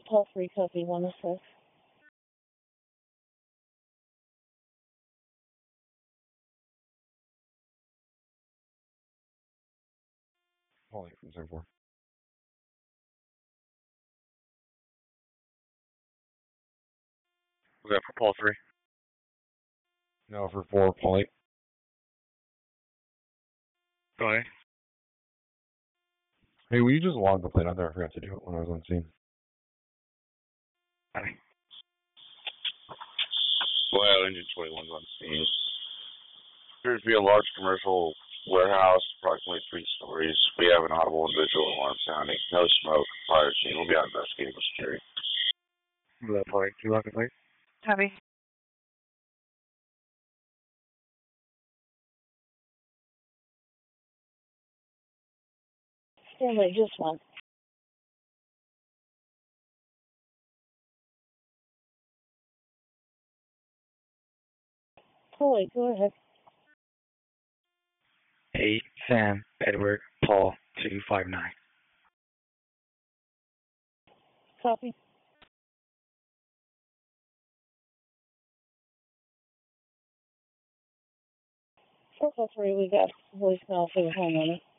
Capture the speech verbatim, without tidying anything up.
Call three, copy one oh six. Call eight from seven four. Was that for Paul three? No, for four, Paul eight. Go ahead. Hey, will you just log the plate out there? I forgot to do it when I was on scene. Hi. Well, engine twenty-one's on scene. Appears to be a large commercial warehouse, approximately three stories. We have an audible and visual alarm sounding. No smoke. Fire scene. We'll be out investigating with security. Was that Paul eight? Can you lock the plate? Copy. Stanley, just one. Paul eight, go ahead. eight, Sam, Edward, Paul, two five nine. Copy. four four three, we got voicemail for the homeowner.